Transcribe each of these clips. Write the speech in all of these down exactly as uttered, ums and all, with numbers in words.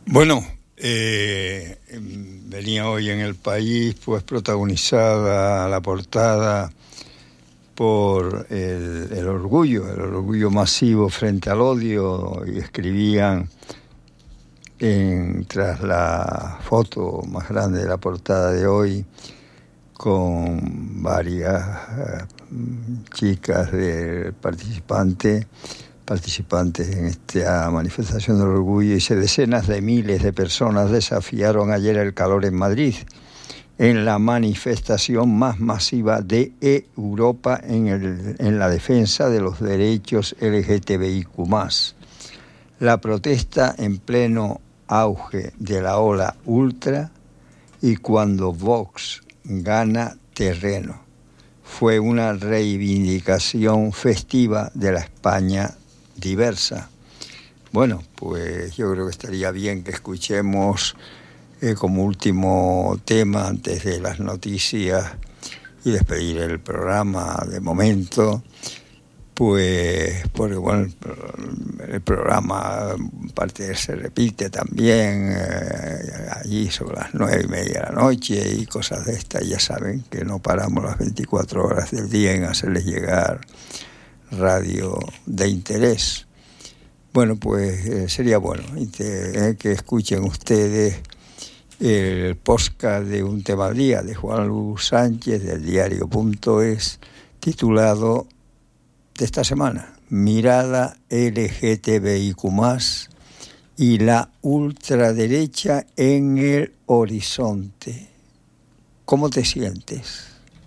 Bueno, eh, venía hoy en El País, pues protagonizada la portada por el, el orgullo, el orgullo masivo frente al odio, y escribían en, tras la foto más grande de la portada de hoy, con varias eh, chicas de participantes, participantes en esta manifestación del orgullo, y dice: decenas de miles de personas desafiaron ayer el calor en Madrid, en la manifestación más masiva de Europa en, el, en la defensa de los derechos L G T B I Q más. La protesta en pleno auge de la ola ultra y cuando Vox gana terreno. Fue una reivindicación festiva de la España diversa. Bueno, pues yo creo que estaría bien que escuchemos eh, como último tema, antes de las noticias y despedir el programa de momento, pues porque bueno, el programa parte se repite también eh, allí sobre las nueve y media de la noche y cosas de estas. Ya saben que no paramos las veinticuatro horas del día en hacerles llegar radio de interés. Bueno, pues eh, sería bueno eh, que escuchen ustedes el podcast de Un Tema al Día de Juan Luis Sánchez del diario punto es, titulado de esta semana: Mirada L G T B I Q más y la ultraderecha en el horizonte. ¿Cómo te sientes?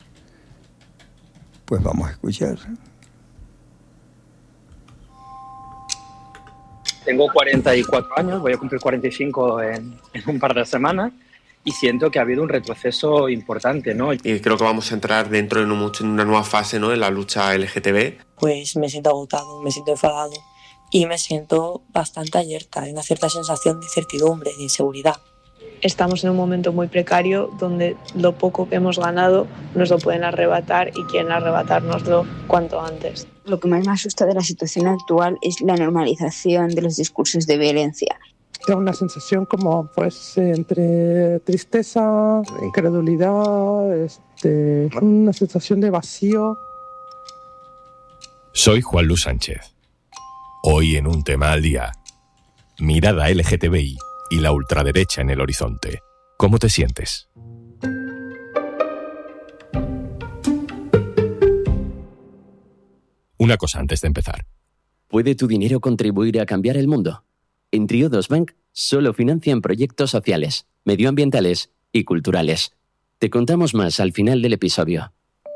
Pues vamos a escuchar. Tengo cuarenta y cuatro años, voy a cumplir cuarenta y cinco en, en un par de semanas, y siento que ha habido un retroceso importante, ¿no? Y creo que vamos a entrar dentro de no mucho en una nueva fase, ¿no?, en la lucha L G T B. Pues me siento agotado, me siento enfadado y me siento bastante alerta. Hay una cierta sensación de incertidumbre, de inseguridad. Estamos en un momento muy precario donde lo poco que hemos ganado nos lo pueden arrebatar y quieren arrebatárnoslo cuanto antes. Lo que más me asusta de la situación actual es la normalización de los discursos de violencia. Tengo una sensación como pues entre tristeza, incredulidad, este, una sensación de vacío. Soy Juan Luis Sánchez. Hoy en Un Tema al Día, mirada L G T B I y la ultraderecha en el horizonte. ¿Cómo te sientes? Una cosa antes de empezar. ¿Puede tu dinero contribuir a cambiar el mundo? En Triodos Bank solo financian proyectos sociales, medioambientales y culturales. Te contamos más al final del episodio.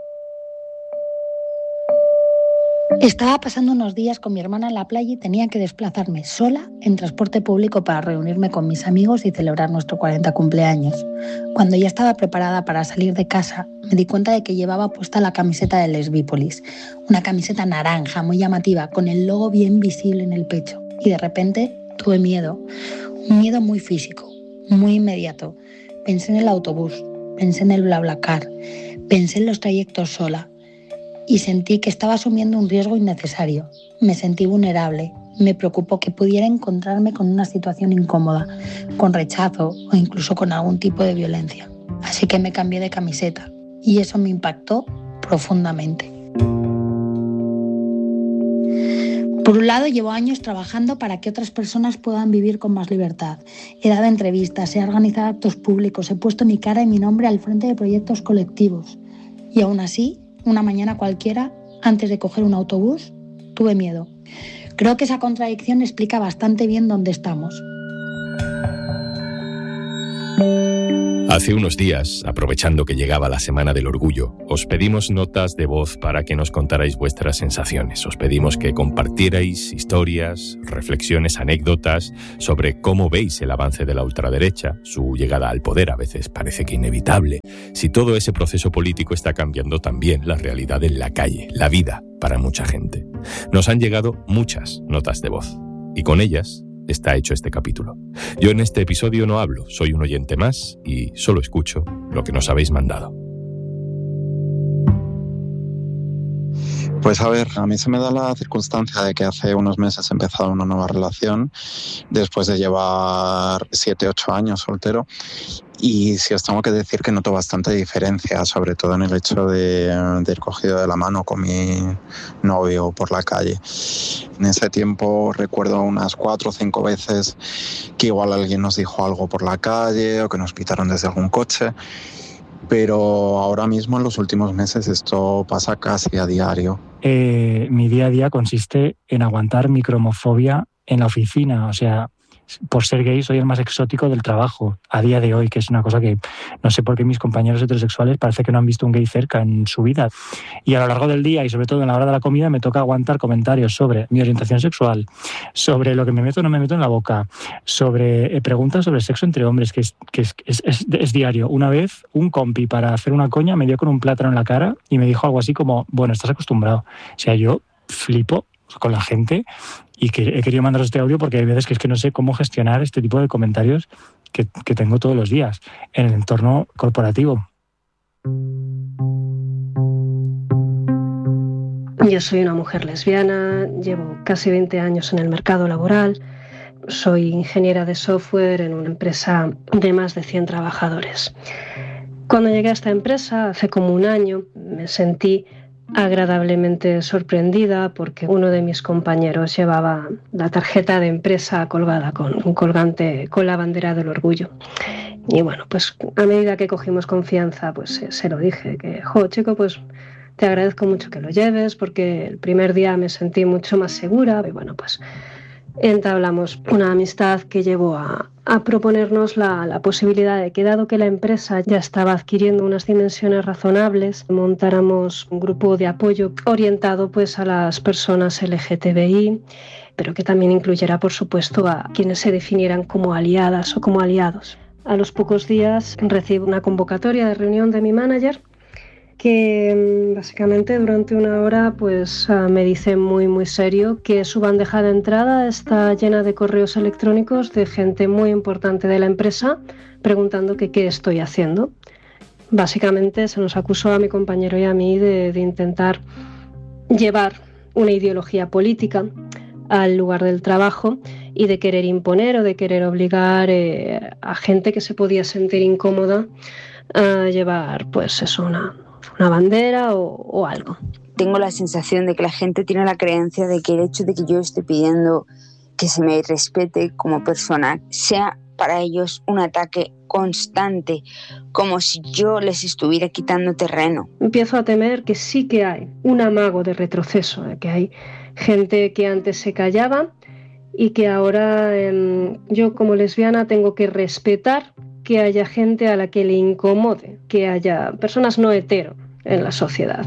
Estaba pasando unos días con mi hermana en la playa y tenía que desplazarme sola en transporte público para reunirme con mis amigos y celebrar nuestro cuarenta cumpleaños. Cuando ya estaba preparada para salir de casa, me di cuenta de que llevaba puesta la camiseta de Lesbípolis, una camiseta naranja muy llamativa con el logo bien visible en el pecho. Y de repente tuve miedo, un miedo muy físico, muy inmediato. Pensé en el autobús, pensé en el BlaBlaCar, pensé en los trayectos sola. Y sentí que estaba asumiendo un riesgo innecesario. Me sentí vulnerable. Me preocupó que pudiera encontrarme con una situación incómoda, con rechazo o incluso con algún tipo de violencia. Así que me cambié de camiseta y eso me impactó profundamente. Por un lado, llevo años trabajando para que otras personas puedan vivir con más libertad. He dado entrevistas, he organizado actos públicos, he puesto mi cara y mi nombre al frente de proyectos colectivos. Y aún así, una mañana cualquiera, antes de coger un autobús, tuve miedo. Creo que esa contradicción explica bastante bien dónde estamos. Hace unos días, aprovechando que llegaba la Semana del Orgullo, os pedimos notas de voz para que nos contarais vuestras sensaciones. Os pedimos que compartierais historias, reflexiones, anécdotas sobre cómo veis el avance de la ultraderecha, su llegada al poder a veces parece que inevitable, si todo ese proceso político está cambiando también la realidad en la calle, la vida para mucha gente. Nos han llegado muchas notas de voz y con ellas está hecho este capítulo. Yo en este episodio no hablo, soy un oyente más y solo escucho lo que nos habéis mandado. Pues a ver, a mí se me da la circunstancia de que hace unos meses he empezado una nueva relación después de llevar siete, ocho años soltero. Y si os tengo que decir que noto bastante diferencia, sobre todo en el hecho de, de ir cogido de la mano con mi novio por la calle. En ese tiempo recuerdo unas cuatro o cinco veces que igual alguien nos dijo algo por la calle o que nos pitaron desde algún coche. Pero ahora mismo, en los últimos meses, esto pasa casi a diario. Eh, mi día a día consiste en aguantar mi cromofobia en la oficina. O sea, por ser gay soy el más exótico del trabajo a día de hoy, que es una cosa que no sé por qué mis compañeros heterosexuales parece que no han visto un gay cerca en su vida. Y a lo largo del día y sobre todo en la hora de la comida me toca aguantar comentarios sobre mi orientación sexual, sobre lo que me meto o no me meto en la boca, sobre eh, preguntas sobre sexo entre hombres, que, es, que es, es, es, es diario. Una vez un compi, para hacer una coña, me dio con un plátano en la cara y me dijo algo así como, bueno, estás acostumbrado. O sea, yo flipo con la gente y que he querido mandaros este audio porque hay veces que es que no sé cómo gestionar este tipo de comentarios que, que tengo todos los días en el entorno corporativo. Yo soy una mujer lesbiana, llevo casi veinte años en el mercado laboral, soy ingeniera de software en una empresa de más de cien trabajadores. Cuando llegué a esta empresa, hace como un año, me sentí agradablemente sorprendida porque uno de mis compañeros llevaba la tarjeta de empresa colgada con un colgante con la bandera del orgullo. Y bueno, pues a medida que cogimos confianza, pues eh, se lo dije, que, jo, chico, pues te agradezco mucho que lo lleves porque el primer día me sentí mucho más segura. Y bueno, pues entablamos una amistad que llevó a, a proponernos la, la posibilidad de que, dado que la empresa ya estaba adquiriendo unas dimensiones razonables, montáramos un grupo de apoyo orientado pues a las personas L G T B I, pero que también incluyera, por supuesto, a quienes se definieran como aliadas o como aliados. A los pocos días recibo una convocatoria de reunión de mi manager que básicamente durante una hora pues me dice muy muy serio que su bandeja de entrada está llena de correos electrónicos de gente muy importante de la empresa preguntando que qué estoy haciendo. Básicamente se nos acusó a mi compañero y a mí de, de intentar llevar una ideología política al lugar del trabajo y de querer imponer o de querer obligar eh, a gente que se podía sentir incómoda a llevar pues eso, una una bandera o, o algo. Tengo la sensación de que la gente tiene la creencia de que el hecho de que yo esté pidiendo que se me respete como persona sea para ellos un ataque constante, como si yo les estuviera quitando terreno. Empiezo a temer que sí que hay un amago de retroceso, que hay gente que antes se callaba y que ahora eh, yo como lesbiana tengo que respetar que haya gente a la que le incomode, que haya personas no hetero en la sociedad.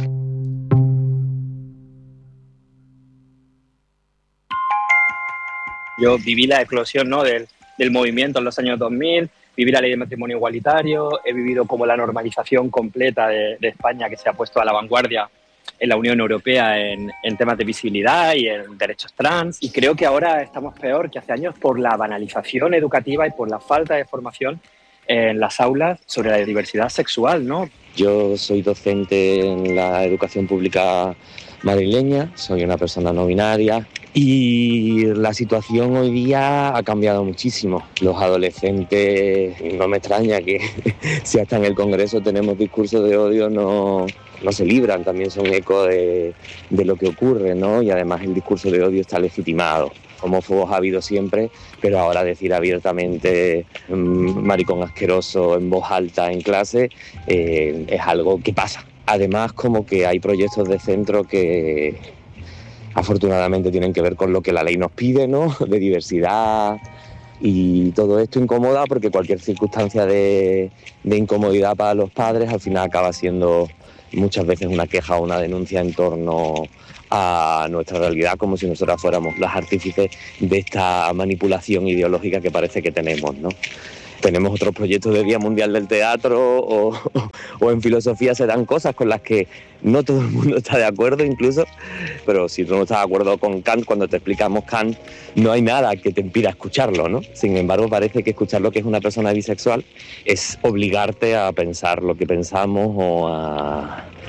Yo viví la eclosión, ¿no?, del, del movimiento en los años dos mil, viví la ley de matrimonio igualitario, he vivido como la normalización completa de, de España, que se ha puesto a la vanguardia en la Unión Europea en, en temas de visibilidad y en derechos trans. Y creo que ahora estamos peor que hace años por la banalización educativa y por la falta de formación en las aulas sobre la diversidad sexual, ¿no? Yo soy docente en la educación pública madrileña, soy una persona no binaria y la situación hoy día ha cambiado muchísimo. Los adolescentes, no me extraña que si hasta en el Congreso tenemos discursos de odio, no, no se libran, también son eco de, de lo que ocurre, ¿no? Y además el discurso de odio está legitimado. Homófobos ha habido siempre, pero ahora decir abiertamente mmm, maricón asqueroso en voz alta en clase eh, es algo que pasa. Además, como que hay proyectos de centro que afortunadamente tienen que ver con lo que la ley nos pide, ¿no? De diversidad, y todo esto incomoda porque cualquier circunstancia de, de incomodidad para los padres al final acaba siendo muchas veces una queja o una denuncia en torno a nuestra realidad, como si nosotras fuéramos las artífices de esta manipulación ideológica que parece que tenemos, ¿no? Tenemos otros proyectos de Día Mundial del Teatro o, o, o en filosofía se dan cosas con las que no todo el mundo está de acuerdo incluso, pero si tú no estás de acuerdo con Kant, cuando te explicamos Kant, no hay nada que te impida escucharlo, ¿no? Sin embargo, parece que escuchar lo que es una persona bisexual es obligarte a pensar lo que pensamos o a...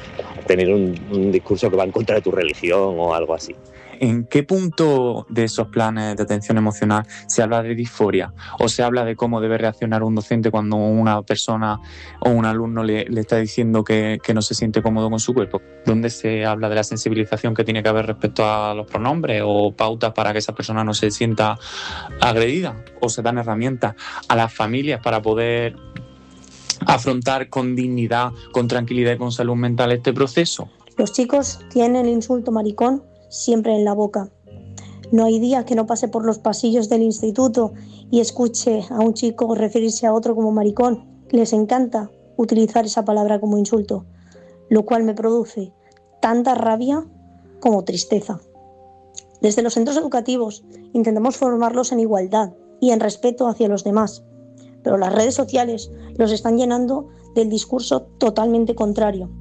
tener un, un discurso que va en contra de tu religión o algo así. ¿En qué punto de esos planes de atención emocional se habla de disforia? ¿O se habla de cómo debe reaccionar un docente cuando una persona o un alumno le, le está diciendo que, que no se siente cómodo con su cuerpo? ¿Dónde se habla de la sensibilización que tiene que haber respecto a los pronombres o pautas para que esa persona no se sienta agredida? ¿O se dan herramientas a las familias para poder afrontar con dignidad, con tranquilidad y con salud mental este proceso? Los chicos tienen el insulto maricón siempre en la boca. No hay día que no pase por los pasillos del instituto y escuche a un chico referirse a otro como maricón. Les encanta utilizar esa palabra como insulto, lo cual me produce tanta rabia como tristeza. Desde los centros educativos intentamos formarlos en igualdad y en respeto hacia los demás, pero las redes sociales los están llenando del discurso totalmente contrario.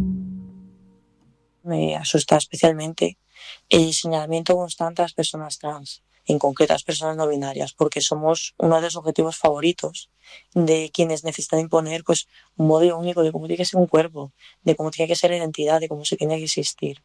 Me asusta especialmente el señalamiento constante a las personas trans, en concreto a las personas no binarias, porque somos uno de los objetivos favoritos de quienes necesitan imponer pues, un modelo único de cómo tiene que ser un cuerpo, de cómo tiene que ser la identidad, de cómo se tiene que existir.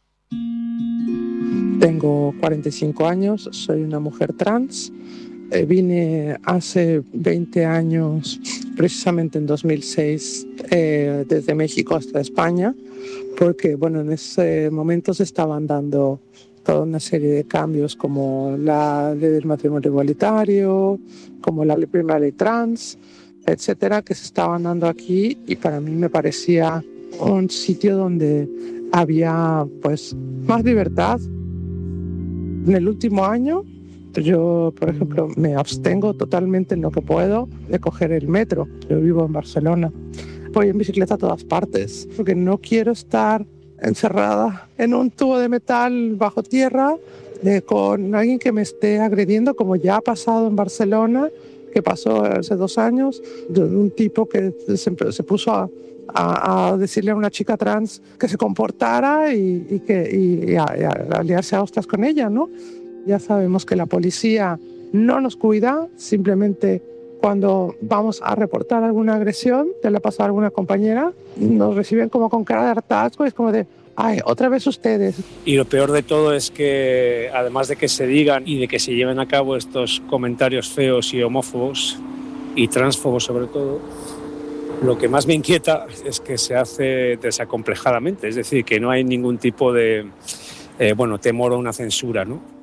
Tengo cuarenta y cinco años, soy una mujer trans. Eh, vine hace veinte años, precisamente en dos mil seis, eh, desde México hasta España, porque bueno, en ese momento se estaban dando toda una serie de cambios como la ley del matrimonio igualitario, como la primera ley trans, etcétera, que se estaban dando aquí, y para mí me parecía un sitio donde había pues más libertad. En el último año yo, por ejemplo, me abstengo totalmente en lo que puedo de coger el metro. Yo vivo en Barcelona. Voy en bicicleta a todas partes porque no quiero estar encerrada en un tubo de metal bajo tierra eh, con alguien que me esté agrediendo, como ya ha pasado en Barcelona, que pasó hace dos años, de un tipo que se, se puso a, a, a decirle a una chica trans que se comportara y, y, que, y, y a, y a aliarse a hostias con ella, ¿no? Ya sabemos que la policía no nos cuida, simplemente cuando vamos a reportar alguna agresión, te la pasa a alguna compañera, nos reciben como con cara de hartazgo, es como de, ay, otra vez ustedes. Y lo peor de todo es que, además de que se digan y de que se lleven a cabo estos comentarios feos y homófobos, y transfobos sobre todo, lo que más me inquieta es que se hace desacomplejadamente, es decir, que no hay ningún tipo de, eh, bueno, temor o una censura, ¿no?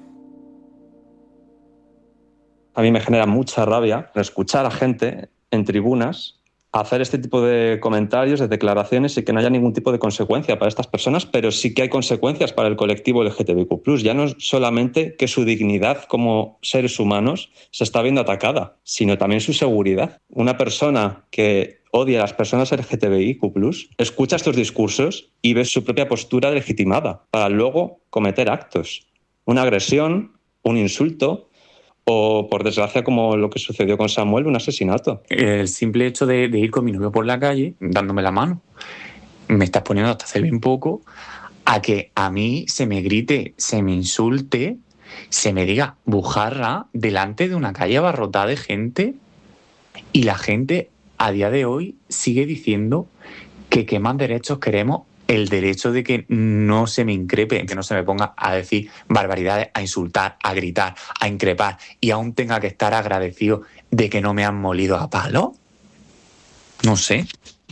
A mí me genera mucha rabia escuchar a gente en tribunas hacer este tipo de comentarios, de declaraciones y que no haya ningún tipo de consecuencia para estas personas, pero sí que hay consecuencias para el colectivo L G T B Q plus. Ya no es solamente que su dignidad como seres humanos se está viendo atacada, sino también su seguridad. Una persona que odia a las personas L G T B I Q plus escucha estos discursos y ve su propia postura legitimada para luego cometer actos. Una agresión, un insulto, o, por desgracia, como lo que sucedió con Samuel, un asesinato. El simple hecho de, de ir con mi novio por la calle, dándome la mano, me estás poniendo hasta hace bien poco a que a mí se me grite, se me insulte, se me diga bujarra delante de una calle abarrotada de gente, y la gente a día de hoy sigue diciendo que qué más derechos queremos. El derecho de que no se me increpe, que no se me ponga a decir barbaridades, a insultar, a gritar, a increpar, y aún tenga que estar agradecido de que no me han molido a palo. No sé.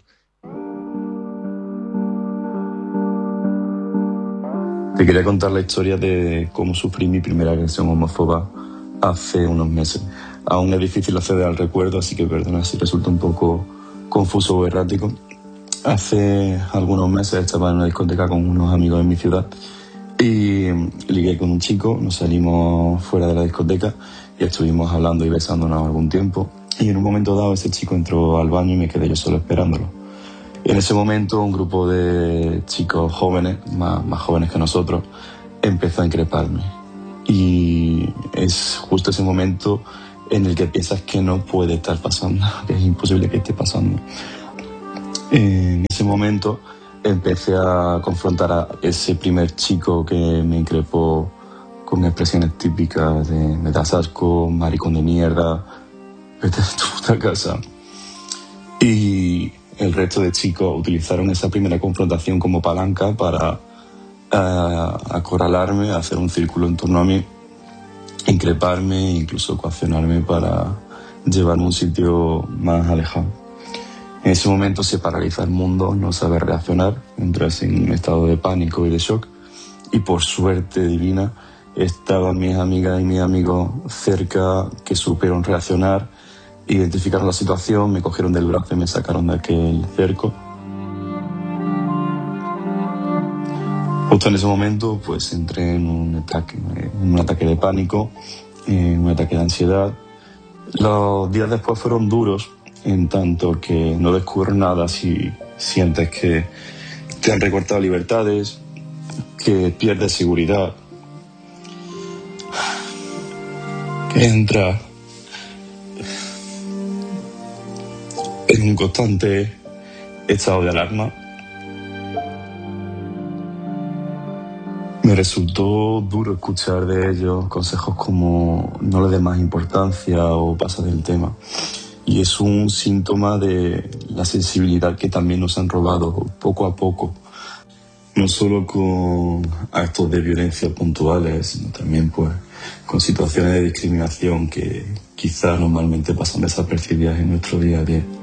Te quería contar la historia de cómo sufrí mi primera agresión homófoba hace unos meses. Aún es difícil acceder al recuerdo, así que perdona si resulta un poco confuso o errático. Hace algunos meses estaba en una discoteca con unos amigos en mi ciudad y ligué con un chico, nos salimos fuera de la discoteca y estuvimos hablando y besándonos algún tiempo, y en un momento dado ese chico entró al baño y me quedé yo solo esperándolo. Y en ese momento un grupo de chicos jóvenes, más, más jóvenes que nosotros, empezó a increparme, y es justo ese momento en el que piensas que no puede estar pasando, que es imposible que esté pasando. En ese momento empecé a confrontar a ese primer chico que me increpó con expresiones típicas de me das asco, maricón de mierda, vete a tu puta casa. Y el resto de chicos utilizaron esa primera confrontación como palanca para uh, acorralarme, hacer un círculo en torno a mí, increparme e incluso coaccionarme para llevarme a un sitio más alejado. En ese momento se paraliza el mundo, no sabe reaccionar, entras en un estado de pánico y de shock, y por suerte divina estaban mis amigas y mis amigos cerca que supieron reaccionar, identificaron la situación, me cogieron del brazo y me sacaron de aquel cerco. Justo en ese momento pues entré en un ataque, en un ataque de pánico, en un ataque de ansiedad. Los días después fueron duros, en tanto que no descubres nada si sientes que te han recortado libertades, que pierdes seguridad, que entras en un constante estado de alarma. Me resultó duro escuchar de ellos consejos como no le des más importancia o pasa del tema. Y es un síntoma de la sensibilidad que también nos han robado poco a poco. No solo con actos de violencia puntuales, sino también pues, con situaciones de discriminación que quizás normalmente pasan desapercibidas en nuestro día a día.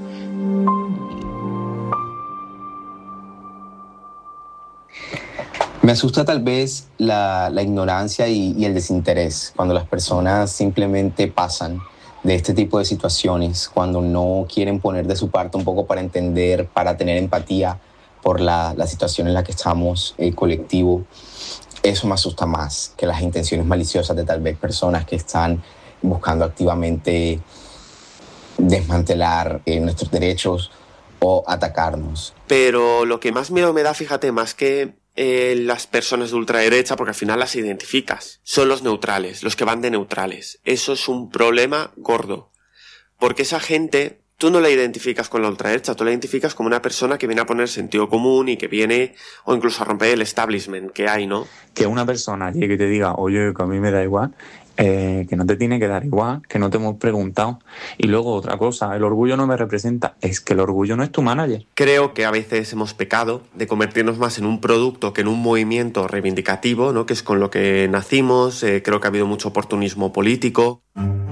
Me asusta tal vez la, la ignorancia y, y el desinterés, cuando las personas simplemente pasan de este tipo de situaciones, cuando no quieren poner de su parte un poco para entender, para tener empatía por la, la situación en la que estamos, el colectivo. Eso me asusta más que las intenciones maliciosas de tal vez personas que están buscando activamente desmantelar eh, nuestros derechos o atacarnos. Pero lo que más miedo me da, fíjate, más que eh, las personas de ultraderecha, porque al final las identificas, son los neutrales, los que van de neutrales. Eso es un problema gordo, porque esa gente tú no la identificas con la ultraderecha, tú la identificas como una persona que viene a poner sentido común y que viene, o incluso a romper el establishment que hay, ¿no? Que una persona llegue y te diga, oye, que a mí me da igual, eh, que no te tiene que dar igual, que no te hemos preguntado. Y luego otra cosa, el orgullo no me representa, es que el orgullo no es tu manager. Creo que a veces hemos pecado de convertirnos más en un producto que en un movimiento reivindicativo, ¿no? Que es con lo que nacimos. Eh, creo que ha habido mucho oportunismo político.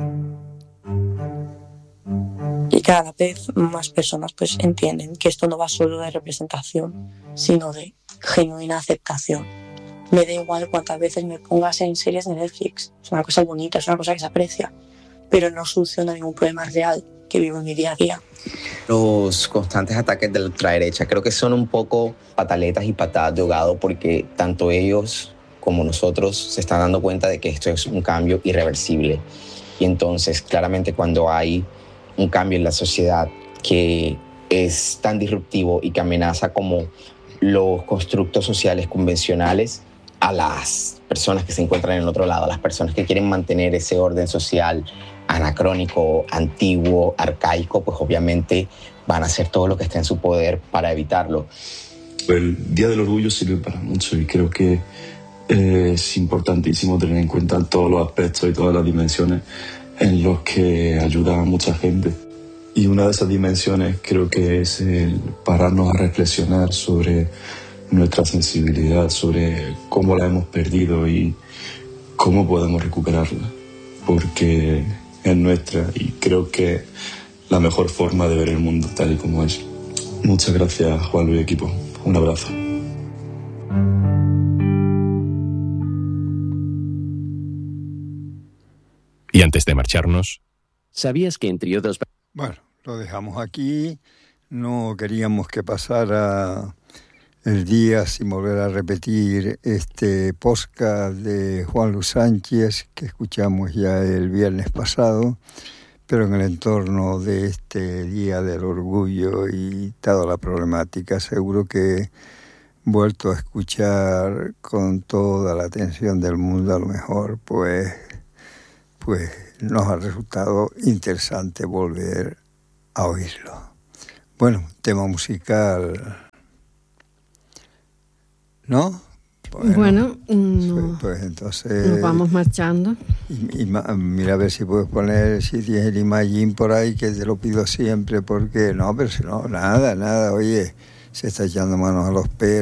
Y cada vez más personas pues entienden que esto no va solo de representación, sino de genuina aceptación. Me da igual cuántas veces me pongas en series de Netflix. Es una cosa bonita, es una cosa que se aprecia, pero no soluciona ningún problema real que vivo en mi día a día. Los constantes ataques de la ultraderecha creo que son un poco pataletas y patadas de ahogado, porque tanto ellos como nosotros se están dando cuenta de que esto es un cambio irreversible. Y entonces, claramente, cuando hay un cambio en la sociedad que es tan disruptivo y que amenaza como los constructos sociales convencionales a las personas que se encuentran en el otro lado, a las personas que quieren mantener ese orden social anacrónico, antiguo, arcaico, pues obviamente van a hacer todo lo que esté en su poder para evitarlo. El Día del Orgullo sirve para mucho y creo que eh, es importantísimo tener en cuenta todos los aspectos y todas las dimensiones en los que ayuda a mucha gente. Y una de esas dimensiones creo que es el pararnos a reflexionar sobre nuestra sensibilidad, sobre cómo la hemos perdido y cómo podemos recuperarla, porque es nuestra y creo que la mejor forma de ver el mundo tal y como es. Muchas gracias, Juan Luis y equipo. Un abrazo. Y antes de marcharnos, ¿sabías que en Trío dos... Bueno, lo dejamos aquí. No queríamos que pasara el día sin volver a repetir este podcast de Juan Luis Sánchez que escuchamos ya el viernes pasado, pero en el entorno de este Día del Orgullo y toda la problemática. Seguro que vuelto a escuchar con toda la atención del mundo, a lo mejor pues, pues nos ha resultado interesante volver a oírlo. Bueno, tema musical, ¿no? Bueno, bueno no, pues, pues entonces... Nos vamos marchando. Y, y, mira a ver si puedes poner, si tienes el Imagine por ahí, que te lo pido siempre, porque no, pero si no, nada, nada, oye, se está echando manos a los pelos.